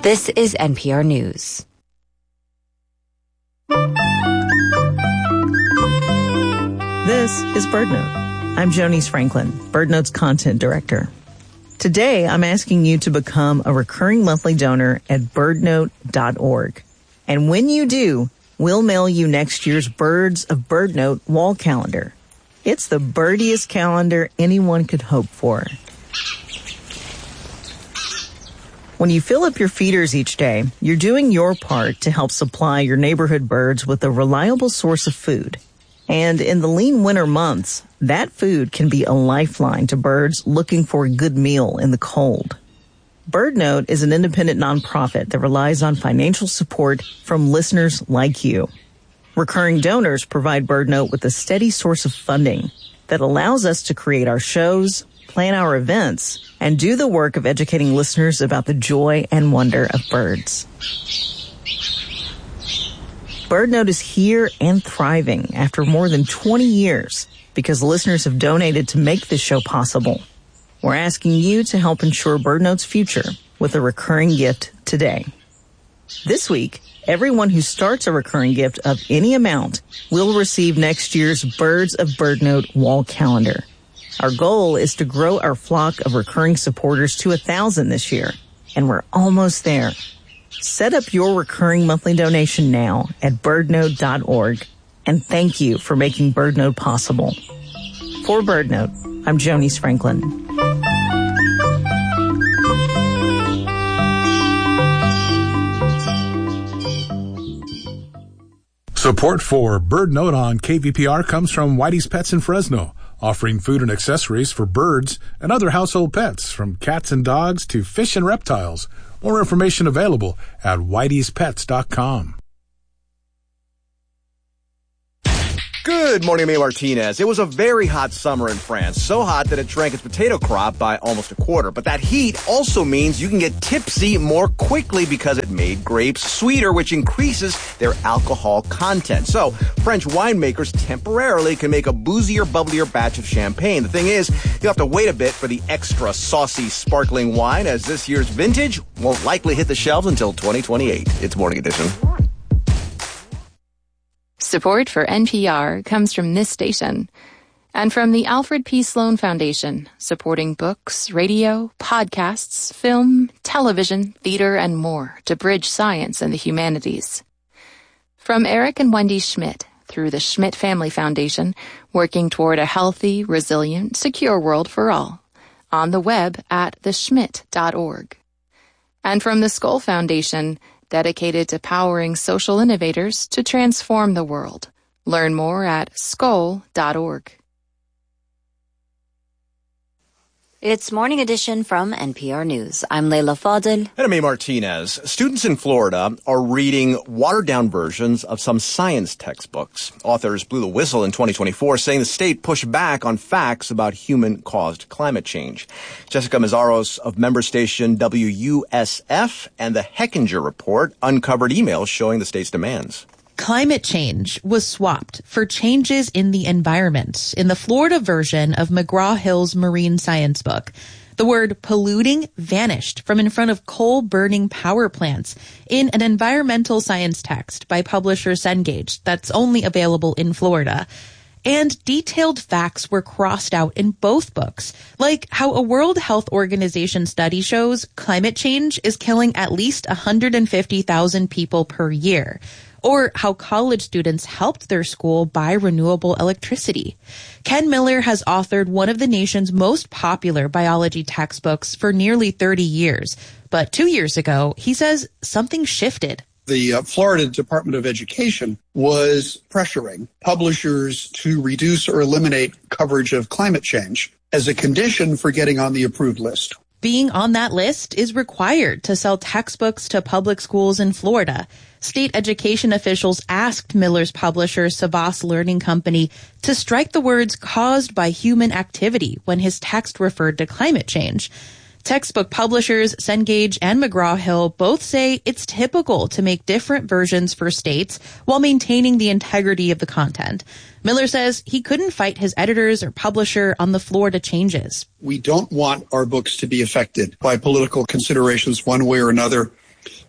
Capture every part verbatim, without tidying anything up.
This is N P R News. This is BirdNote. I'm Jonice Franklin, BirdNote's content director. Today, I'm asking you to become a recurring monthly donor at birdnote dot org. And when you do, we'll mail you next year's Birds of BirdNote wall calendar. It's the birdiest calendar anyone could hope for. When you fill up your feeders each day, you're doing your part to help supply your neighborhood birds with a reliable source of food. And in the lean winter months, that food can be a lifeline to birds looking for a good meal in the cold. BirdNote is an independent nonprofit that relies on financial support from listeners like you. Recurring donors provide BirdNote with a steady source of funding that allows us to create our shows, plan our events, and do the work of educating listeners about the joy and wonder of birds. BirdNote is here and thriving after more than twenty years because listeners have donated to make this show possible. We're asking you to help ensure BirdNote's future with a recurring gift today. This week, everyone who starts a recurring gift of any amount will receive next year's Birds of BirdNote wall calendar. Our goal is to grow our flock of recurring supporters to a thousand this year, and we're almost there. Set up your recurring monthly donation now at birdnote dot org, and thank you for making BirdNote possible. For BirdNote, I'm Jonice Franklin. Support for BirdNote on K V P R comes from Whitey's Pets in Fresno, offering food and accessories for birds and other household pets, from cats and dogs to fish and reptiles. More information available at whiteys pets dot com. Good morning, May Martinez. It was a very hot summer in France, so hot that it shrank its potato crop by almost a quarter. But that heat also means you can get tipsy more quickly because it made grapes sweeter, which increases their alcohol content. So French winemakers temporarily can make a boozier, bubblier batch of champagne. The thing is, you'll have to wait a bit for the extra saucy, sparkling wine, as this year's vintage won't likely hit the shelves until twenty twenty-eight. It's Morning Edition. Support for N P R comes from this station and from the Alfred P. Sloan Foundation, supporting books, radio, podcasts, film, television, theater, and more to bridge science and the humanities. From Eric and Wendy Schmidt through the Schmidt Family Foundation, working toward a healthy, resilient, secure world for all. On the web at the schmidt dot org. And from the Skoll Foundation, dedicated to powering social innovators to transform the world. Learn more at skoll dot org. It's Morning Edition from N P R News. I'm Leila Fadel. And I'm A. Martinez. Students in Florida are reading watered-down versions of some science textbooks. Authors blew the whistle in twenty twenty-four, saying the state pushed back on facts about human-caused climate change. Jessica Mazzaros of member station W U S F and the Hechinger Report uncovered emails showing the state's demands. Climate change was swapped for changes in the environment in the Florida version of McGraw-Hill's marine science book. The word polluting vanished from in front of coal-burning power plants in an environmental science text by publisher Cengage that's only available in Florida. And detailed facts were crossed out in both books, like how a World Health Organization study shows climate change is killing at least one hundred fifty thousand people per year, or how college students helped their school buy renewable electricity. Ken Miller has authored one of the nation's most popular biology textbooks for nearly thirty years. But two years ago, he says something shifted. The uh, Florida Department of Education was pressuring publishers to reduce or eliminate coverage of climate change as a condition for getting on the approved list. Being on that list is required to sell textbooks to public schools in Florida. State education officials asked Miller's publisher, Savas Learning Company, to strike the words caused by human activity when his text referred to climate change. Textbook publishers Cengage and McGraw-Hill both say it's typical to make different versions for states while maintaining the integrity of the content. Miller says he couldn't fight his editors or publisher on the Florida changes. We don't want our books to be affected by political considerations one way or another.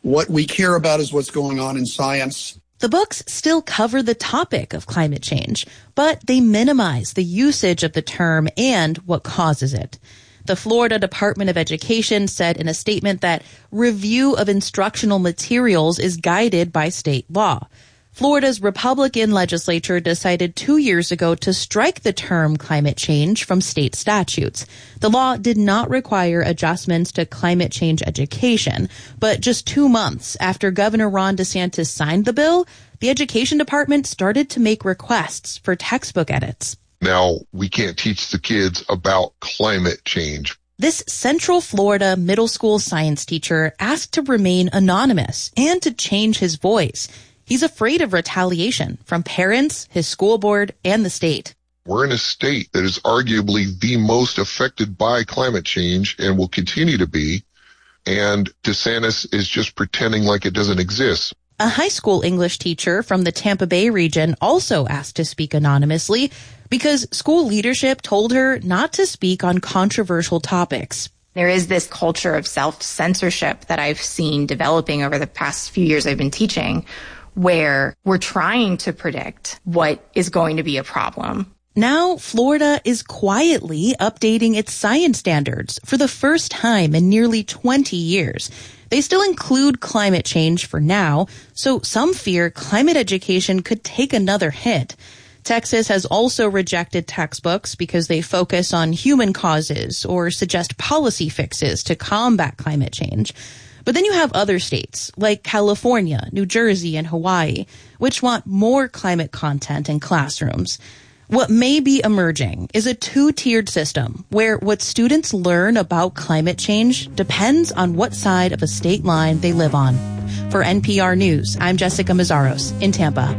What we care about is what's going on in science. The books still cover the topic of climate change, but they minimize the usage of the term and what causes it. The Florida Department of Education said in a statement that review of instructional materials is guided by state law. Florida's Republican legislature decided two years ago to strike the term climate change from state statutes. The law did not require adjustments to climate change education, but just two months after Governor Ron DeSantis signed the bill, the Education Department started to make requests for textbook edits. Now, we can't teach the kids about climate change. This Central Florida middle school science teacher asked to remain anonymous and to change his voice. He's afraid of retaliation from parents, his school board, and the state. We're in a state that is arguably the most affected by climate change and will continue to be, and DeSantis is just pretending like it doesn't exist. A high school English teacher from the Tampa Bay region also asked to speak anonymously because school leadership told her not to speak on controversial topics. There is this culture of self-censorship that I've seen developing over the past few years I've been teaching, where we're trying to predict what is going to be a problem. Now, Florida is quietly updating its science standards for the first time in nearly twenty years. They still include climate change for now, so some fear climate education could take another hit. Texas has also rejected textbooks because they focus on human causes or suggest policy fixes to combat climate change. But then you have other states like California, New Jersey, and Hawaii, which want more climate content in classrooms. What may be emerging is a two-tiered system where what students learn about climate change depends on what side of a state line they live on. For N P R News, I'm Jessica Mazzaros in Tampa.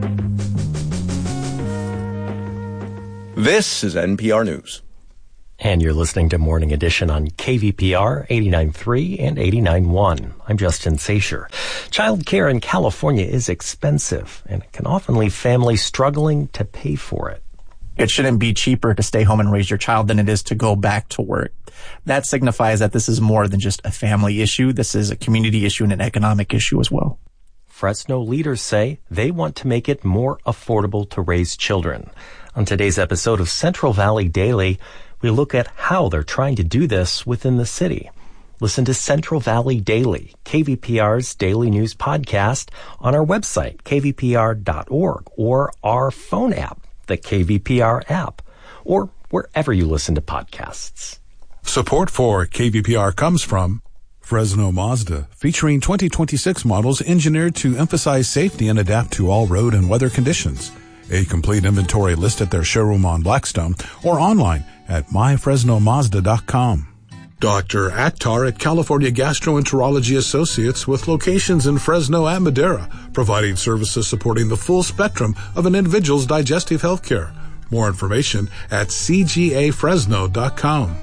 This is N P R News. And you're listening to Morning Edition on K V P R eighty-nine point three and eighty-nine point one. I'm Justin Sacher. Child care in California is expensive, and it can often leave families struggling to pay for it. It shouldn't be cheaper to stay home and raise your child than it is to go back to work. That signifies that this is more than just a family issue. This is a community issue and an economic issue as well. Fresno leaders say they want to make it more affordable to raise children. On today's episode of Central Valley Daily, we look at how they're trying to do this within the city. Listen to Central Valley Daily, K V P R's daily news podcast, on our website, k v p r dot org, or our phone app, the K V P R app, or wherever you listen to podcasts. Support for K V P R comes from Fresno Mazda, featuring twenty twenty-six models engineered to emphasize safety and adapt to all road and weather conditions. A complete inventory list at their showroom on Blackstone or online at my fresno mazda dot com. Doctor Akhtar at California Gastroenterology Associates with locations in Fresno and Madera, providing services supporting the full spectrum of an individual's digestive health care. More information at c g a fresno dot com.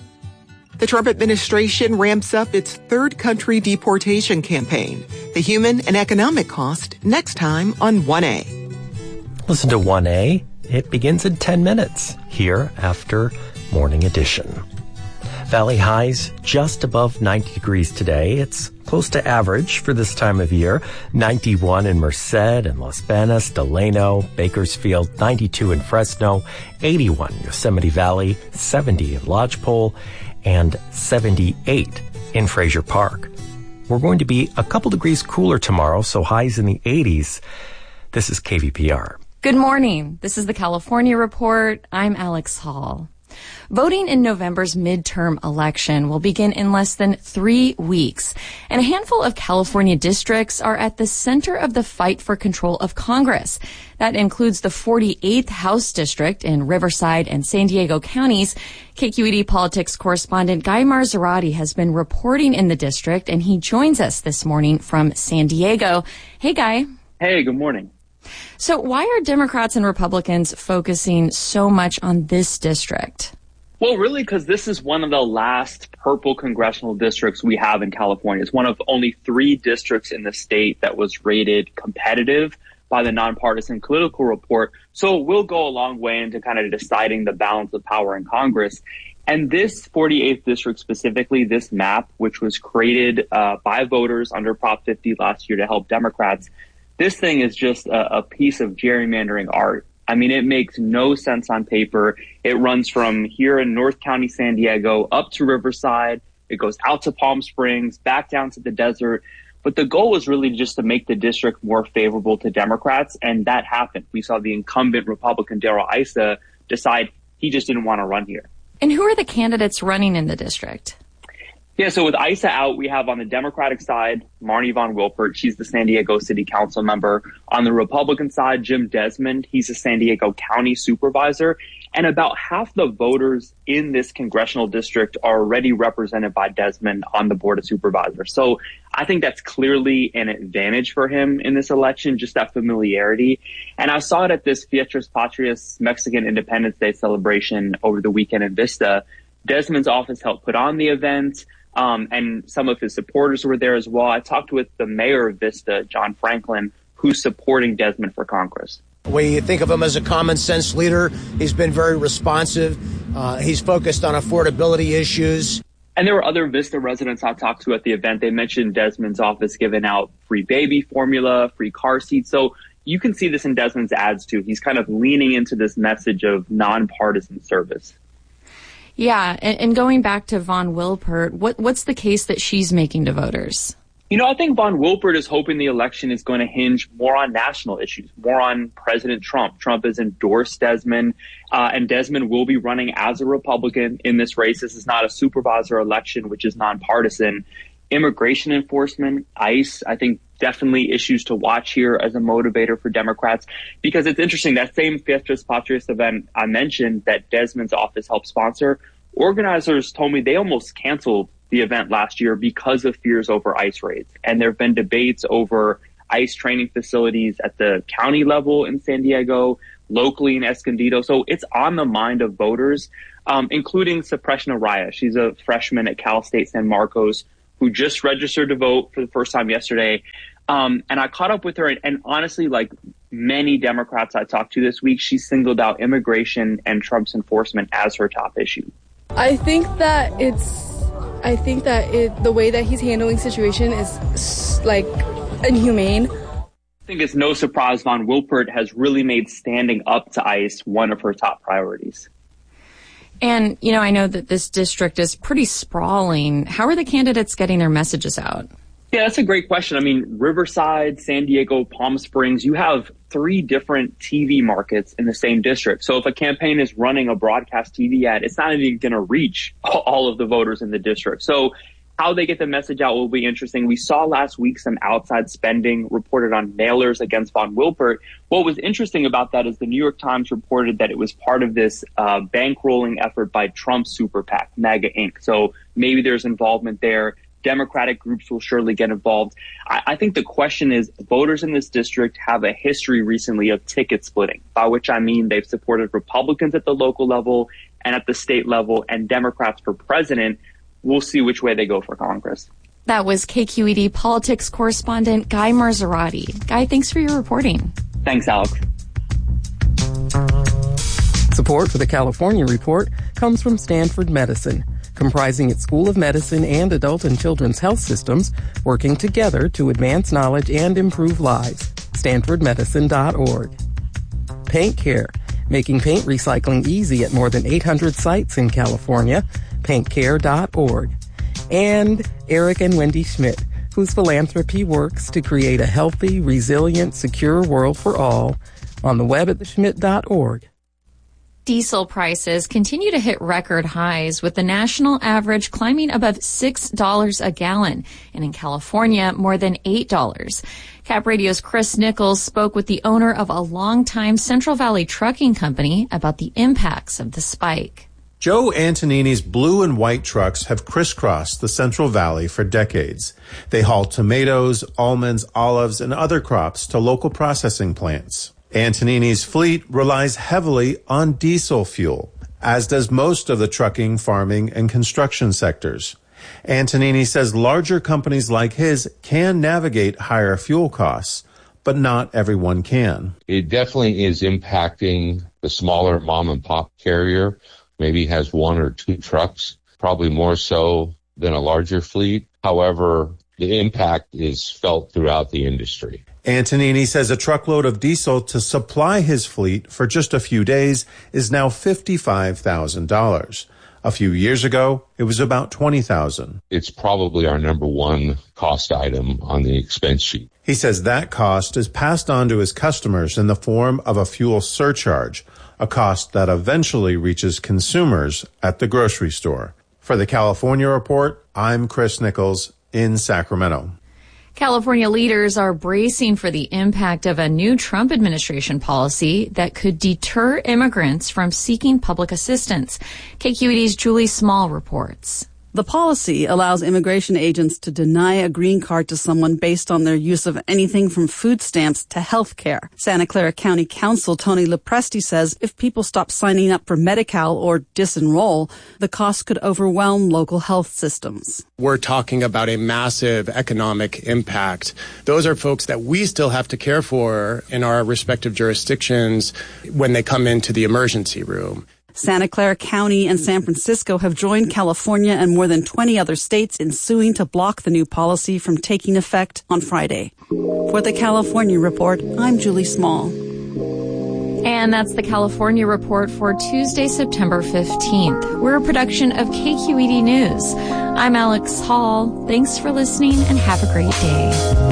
The Trump administration ramps up its third country deportation campaign. The human and economic cost next time on one A. Listen to one A. It begins in ten minutes here after Morning Edition. Valley highs just above ninety degrees today. It's close to average for this time of year. ninety-one in Merced and Los Banos, Delano, Bakersfield, ninety-two in Fresno, eighty-one Yosemite Valley, seventy in Lodgepole, and seventy-eight in Frazier Park. We're going to be a couple degrees cooler tomorrow, so highs in the eighties. This is K V P R. Good morning. This is the California Report. I'm Alex Hall. Voting in November's midterm election will begin in less than three weeks, and a handful of California districts are at the center of the fight for control of Congress. That includes the forty-eighth House District in Riverside and San Diego counties. K Q E D politics correspondent Guy Marzorati has been reporting in the district, and he joins us this morning from San Diego. Hey, Guy. Hey, good morning. So why are Democrats and Republicans focusing so much on this district? Well, really, because this is one of the last purple congressional districts we have in California. It's one of only three districts in the state that was rated competitive by the Nonpartisan Political Report. So it will go a long way into kind of deciding the balance of power in Congress. And this forty-eighth district specifically, this map, which was created uh, by voters under Prop fifty last year to help Democrats, this thing is just a, a piece of gerrymandering art. I mean, it makes no sense on paper. It runs from here in North County, San Diego, up to Riverside. It goes out to Palm Springs, back down to the desert. But the goal was really just to make the district more favorable to Democrats, and that happened. We saw the incumbent Republican Darrell Issa decide he just didn't want to run here. And who are the candidates running in the district? Yeah, so with Issa out, we have on the Democratic side, Marnie Von Wilpert. She's the San Diego City Council member. On the Republican side, Jim Desmond. He's a San Diego County supervisor. And about half the voters in this congressional district are already represented by Desmond on the Board of Supervisors. So I think that's clearly an advantage for him in this election, just that familiarity. And I saw it at this Fiestas Patrias Mexican Independence Day celebration over the weekend in Vista. Desmond's office helped put on the event. Um, and some of his supporters were there as well. I talked with the mayor of Vista, John Franklin, who's supporting Desmond for Congress. We think of him as a common sense leader. He's been very responsive. Uh, he's focused on affordability issues. And there were other Vista residents I talked to at the event. They mentioned Desmond's office giving out free baby formula, free car seats. So you can see this in Desmond's ads too. He's kind of leaning into this message of nonpartisan service. Yeah, and, and going back to Von Wilpert, what, what's the case that she's making to voters? You know, I think Von Wilpert is hoping the election is going to hinge more on national issues, more on President Trump. Trump has endorsed Desmond, uh, and Desmond will be running as a Republican in this race. This is not a supervisor election, which is nonpartisan. Immigration enforcement, ICE, I think definitely issues to watch here as a motivator for Democrats, because it's interesting, that same Fiestas Patrias event I mentioned that Desmond's office helped sponsor, organizers told me they almost canceled the event last year because of fears over ICE raids. And there have been debates over ICE training facilities at the county level in San Diego, locally in Escondido. So it's on the mind of voters, um, including Supreshna Raya. She's a freshman at Cal State San Marcos who just registered to vote for the first time yesterday. Um, and I caught up with her, and, and honestly, like many Democrats I talked to this week, she singled out immigration and Trump's enforcement as her top issue. I think that it's, I think that it, the way that he's handling the situation is like inhumane. I think it's no surprise Von Wilpert has really made standing up to ICE one of her top priorities. And, you know, I know that this district is pretty sprawling. How are the candidates getting their messages out? Yeah, that's a great question. I mean, Riverside, San Diego, Palm Springs, you have three different T V markets in the same district. So if a campaign is running a broadcast T V ad, it's not even going to reach all of the voters in the district. So how they get the message out will be interesting. We saw last week some outside spending reported on mailers against Von Wilpert. What was interesting about that is the New York Times reported that it was part of this uh, bankrolling effort by Trump's super PAC, MAGA Incorporated. So maybe there's involvement there. Democratic groups will surely get involved. I, I think the question is, voters in this district have a history recently of ticket splitting, by which I mean they've supported Republicans at the local level and at the state level and Democrats for president. We'll see which way they go for Congress. That was K Q E D politics correspondent Guy Marzorati. Guy, thanks for your reporting. Thanks, Alex. Support for the California Report comes from Stanford Medicine, comprising its School of Medicine and adult and children's health systems, working together to advance knowledge and improve lives. stanford medicine dot org. Paint Care, making paint recycling easy at more than eight hundred sites in California. paint care dot org. And Eric and Wendy Schmidt, whose philanthropy works to create a healthy, resilient, secure world for all, on the web at the schmidt dot org. Diesel prices continue to hit record highs, with the national average climbing above six dollars a gallon, and in California, more than eight dollars. Cap Radio's Chris Nichols spoke with the owner of a longtime Central Valley trucking company about the impacts of the spike. Joe Antonini's blue and white trucks have crisscrossed the Central Valley for decades. They haul tomatoes, almonds, olives, and other crops to local processing plants. Antonini's fleet relies heavily on diesel fuel, as does most of the trucking, farming, and construction sectors. Antonini says larger companies like his can navigate higher fuel costs, but not everyone can. It definitely is impacting the smaller mom and pop carrier maybe has one or two trucks, probably more so than a larger fleet. However, the impact is felt throughout the industry. Antonini says a truckload of diesel to supply his fleet for just a few days is now fifty-five thousand dollars. A few years ago, it was about twenty thousand dollars. It's probably our number one cost item on the expense sheet. He says that cost is passed on to his customers in the form of a fuel surcharge, a cost that eventually reaches consumers at the grocery store. For the California Report, I'm Chris Nichols in Sacramento. California leaders are bracing for the impact of a new Trump administration policy that could deter immigrants from seeking public assistance. K Q E D's Julie Small reports. The policy allows immigration agents to deny a green card to someone based on their use of anything from food stamps to health care. Santa Clara County Council Tony Lopresti says if people stop signing up for Medi-Cal or disenroll, the cost could overwhelm local health systems. We're talking about a massive economic impact. Those are folks that we still have to care for in our respective jurisdictions when they come into the emergency room. Santa Clara County and San Francisco have joined California and more than twenty other states in suing to block the new policy from taking effect on Friday. For the California Report, I'm Julie Small. And that's the California Report for Tuesday, September fifteenth. We're a production of K Q E D News. I'm Alex Hall. Thanks for listening and have a great day.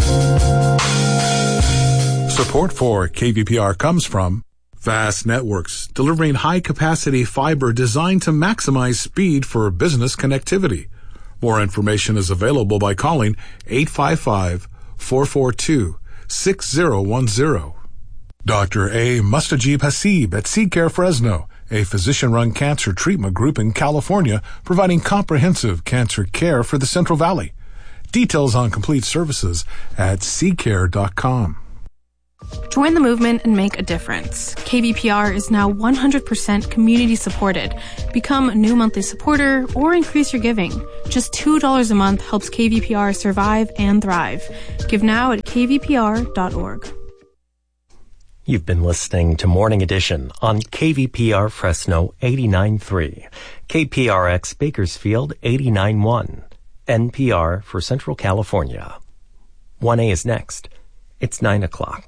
Support for K V P R comes from Vast Networks, delivering high-capacity fiber designed to maximize speed for business connectivity. More information is available by calling eight five five, four four two, six zero one zero. Doctor A. Mustajib Hasib at SeaCare Fresno, a physician-run cancer treatment group in California, providing comprehensive cancer care for the Central Valley. Details on complete services at sea care dot com. Join the movement and make a difference. K V P R is now one hundred percent community supported. Become a new monthly supporter or increase your giving. Just two dollars a month helps K V P R survive and thrive. Give now at k v p r dot org. You've been listening to Morning Edition on K V P R Fresno eighty-nine point three, K P R X Bakersfield eighty-nine point one, N P R for Central California. one A is next. It's nine o'clock.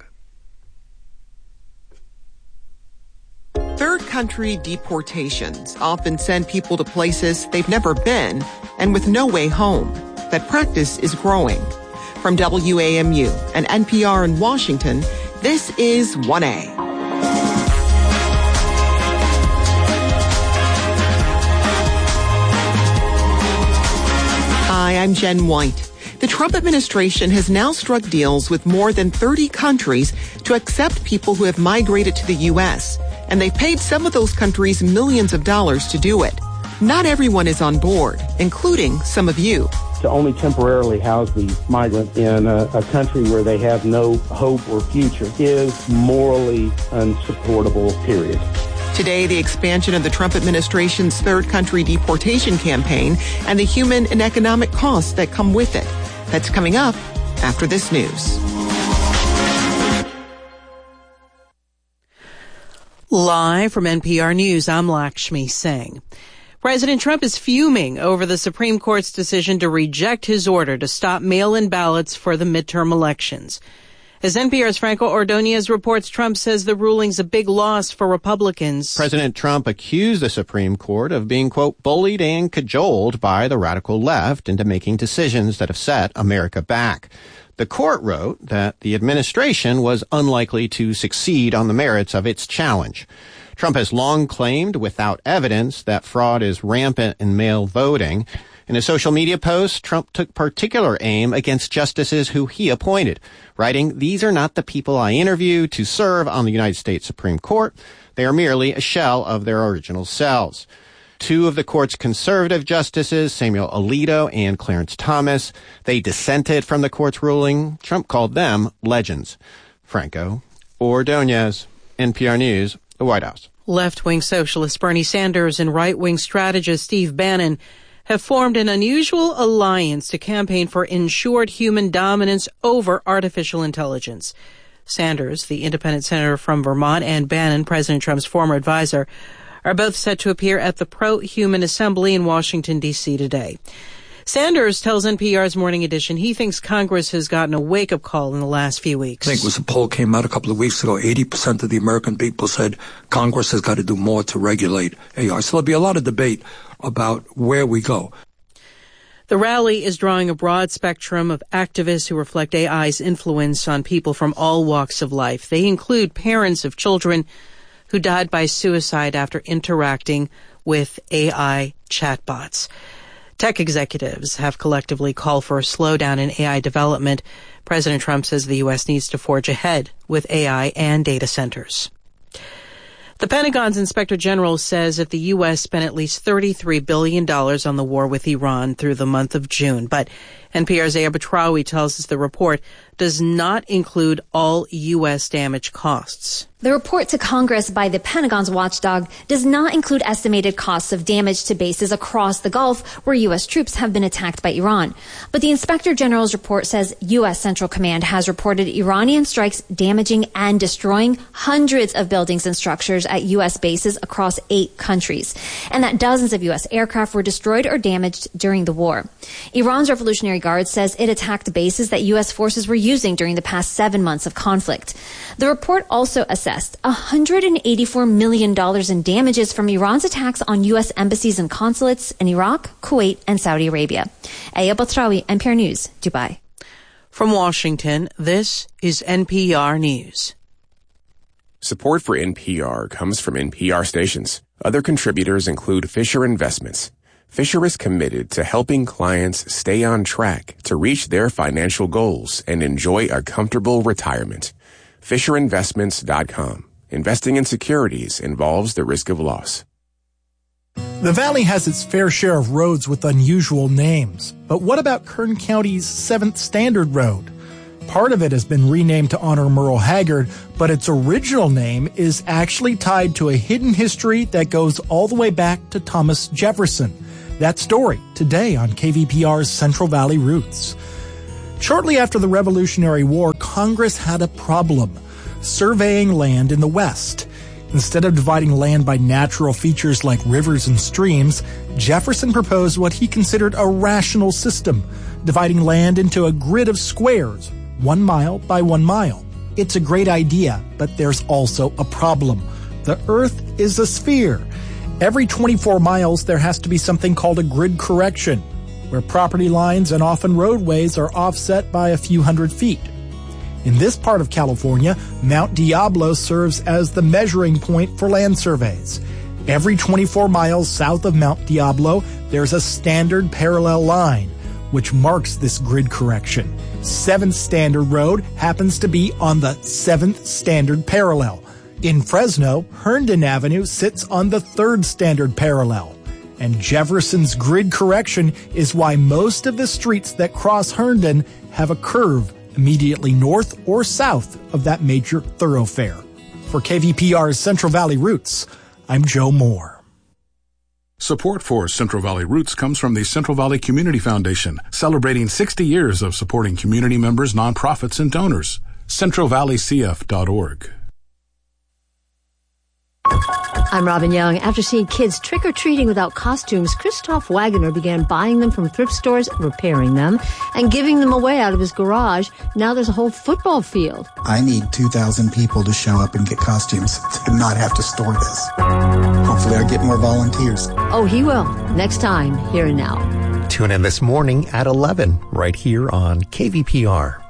Third country deportations often send people to places they've never been and with no way home. That practice is growing. From W A M U and N P R in Washington, this is one A. Hi, I'm Jen White. The Trump administration has now struck deals with more than thirty countries to accept people who have migrated to the U S, and they've paid some of those countries millions of dollars to do it. Not everyone is on board, including some of you. To only temporarily house the migrant in a, a country where they have no hope or future is morally unsupportable, period. Today, the expansion of the Trump administration's third country deportation campaign and the human and economic costs that come with it. That's coming up after this news. Live from N P R News, I'm Lakshmi Singh. President Trump is fuming over the Supreme Court's decision to reject his order to stop mail-in ballots for the midterm elections. As N P R's Franco Ordonez reports, Trump says the ruling's a big loss for Republicans. President Trump accused the Supreme Court of being, quote, bullied and cajoled by the radical left into making decisions that have set America back. The court wrote that the administration was unlikely to succeed on the merits of its challenge. Trump has long claimed without evidence that fraud is rampant in mail voting. In a social media post, Trump took particular aim against justices who he appointed, writing, "These are not the people I interviewed to serve on the United States Supreme Court. They are merely a shell of their original selves." Two of the court's conservative justices, Samuel Alito and Clarence Thomas, they dissented from the court's ruling. Trump called them legends. Franco Ordonez, N P R News, the White House. Left-wing socialist Bernie Sanders and right-wing strategist Steve Bannon have formed an unusual alliance to campaign for ensured human dominance over artificial intelligence. Sanders, the independent senator from Vermont, and Bannon, President Trump's former advisor, are both set to appear at the Pro-Human Assembly in Washington, D C today. Sanders tells N P R's Morning Edition he thinks Congress has gotten a wake-up call in the last few weeks. I think it was a poll came out a couple of weeks ago. eighty percent of the American people said Congress has got to do more to regulate A I. So there'll be a lot of debate about where we go. The rally is drawing a broad spectrum of activists who reflect A I's influence on people from all walks of life. They include parents of children who died by suicide after interacting with A I chatbots. Tech executives have collectively called for a slowdown in A I development. President Trump says the U S needs to forge ahead with A I and data centers. The Pentagon's Inspector General says that the U S spent at least thirty-three billion dollars on the war with Iran through the month of June. But N P R's Aya Batrawi tells us the report does not include all U S damage costs. The report to Congress by the Pentagon's watchdog does not include estimated costs of damage to bases across the Gulf where U S troops have been attacked by Iran. But the Inspector General's report says U S Central Command has reported Iranian strikes damaging and destroying hundreds of buildings and structures at U S bases across eight countries, and that dozens of U S aircraft were destroyed or damaged during the war. Iran's Revolutionary Guard says it attacked bases that U S forces were using during the past seven months of conflict. The report also assessed one hundred eighty-four million dollars in damages from Iran's attacks on U S embassies and consulates in Iraq, Kuwait, and Saudi Arabia. Aya Batrawi, N P R News, Dubai. From Washington, this is N P R News. Support for N P R comes from N P R stations. Other contributors include Fisher Investments. Fisher is committed to helping clients stay on track to reach their financial goals and enjoy a comfortable retirement. Fisher Investments dot com. Investing in securities involves the risk of loss. The Valley has its fair share of roads with unusual names. But what about Kern County's seventh Standard Road? Part of it has been renamed to honor Merle Haggard, but its original name is actually tied to a hidden history that goes all the way back to Thomas Jefferson. That story today on K V P R's Central Valley Roots. Shortly after the Revolutionary War, Congress had a problem, surveying land in the West. Instead of dividing land by natural features like rivers and streams, Jefferson proposed what he considered a rational system, dividing land into a grid of squares, one mile by one mile. It's a great idea, but there's also a problem. The Earth is a sphere. Every twenty-four miles, there has to be something called a grid correction, where property lines and often roadways are offset by a few hundred feet. In this part of California, Mount Diablo serves as the measuring point for land surveys. Every twenty-four miles south of Mount Diablo, there's a standard parallel line, which marks this grid correction. seventh Standard Road happens to be on the seventh standard parallel. In Fresno, Herndon Avenue sits on the third standard parallel. And Jefferson's grid correction is why most of the streets that cross Herndon have a curve immediately north or south of that major thoroughfare. For K V P R's Central Valley Roots, I'm Joe Moore. Support for Central Valley Roots comes from the Central Valley Community Foundation, celebrating sixty years of supporting community members, nonprofits, and donors. central valley c f dot org. I'm Robin Young. After seeing kids trick-or-treating without costumes, Christoph Wagner began buying them from thrift stores, repairing them, and giving them away out of his garage. Now there's a whole football field. I need two thousand people to show up and get costumes to not have to store this. Hopefully I'll get more volunteers. Oh, he will. Next time, Here and Now. Tune in this morning at eleven, right here on K V P R.